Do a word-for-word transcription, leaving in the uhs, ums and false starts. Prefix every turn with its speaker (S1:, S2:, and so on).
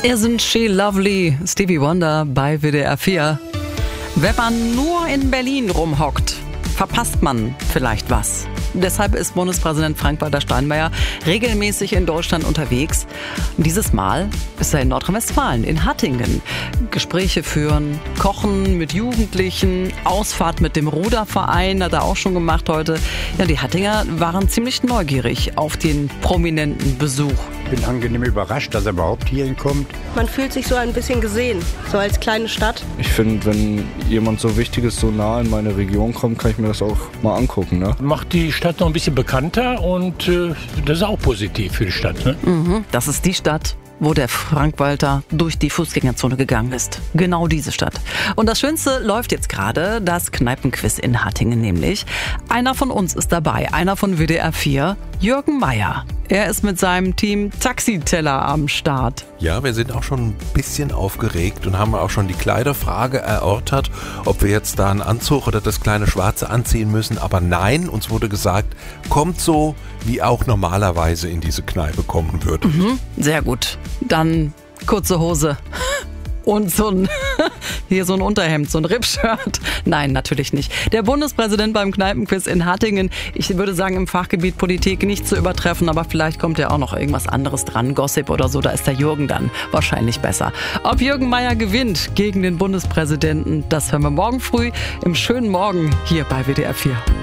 S1: Isn't she lovely? Stevie Wonder bei W D R vier. Wenn man nur in Berlin rumhockt, verpasst man vielleicht was. Deshalb ist Bundespräsident Frank-Walter Steinmeier regelmäßig in Deutschland unterwegs. Und dieses Mal ist er in Nordrhein-Westfalen, in Hattingen. Gespräche führen, kochen mit Jugendlichen, Ausfahrt mit dem Ruderverein hat er auch schon gemacht heute. Ja, die Hattinger waren ziemlich neugierig auf den prominenten Besuch.
S2: Ich bin angenehm überrascht, dass er überhaupt hierhin kommt.
S3: Man fühlt sich so ein bisschen gesehen, so als kleine Stadt.
S4: Ich finde, wenn jemand so Wichtiges so nah in meine Region kommt, kann ich mir das auch mal angucken. Ne?
S5: Macht die Stadt noch ein bisschen bekannter und äh, das ist auch positiv für die Stadt. Ne?
S1: Mhm, das ist die Stadt, wo der Frank-Walter durch die Fußgängerzone gegangen ist. Genau diese Stadt. Und das Schönste läuft jetzt gerade, das Kneipenquiz in Hattingen nämlich. Einer von uns ist dabei, einer von W D R vier, Jürgen Meier. Er ist mit seinem Team Taxiteller am Start.
S6: Ja, wir sind auch schon ein bisschen aufgeregt und haben auch schon die Kleiderfrage erörtert, ob wir jetzt da einen Anzug oder das kleine Schwarze anziehen müssen. Aber nein, uns wurde gesagt, kommt so, wie auch normalerweise in diese Kneipe kommen würde.
S1: Mhm, sehr gut. Dann kurze Hose. Und so ein, hier so ein Unterhemd, so ein Rippshirt. Nein, natürlich nicht. Der Bundespräsident beim Kneipenquiz in Hattingen. Ich würde sagen, im Fachgebiet Politik nicht zu übertreffen, aber vielleicht kommt ja auch noch irgendwas anderes dran. Gossip oder so, da ist der Jürgen dann wahrscheinlich besser. Ob Jürgen Meier gewinnt gegen den Bundespräsidenten, das hören wir morgen früh im schönen Morgen hier bei W D R vier.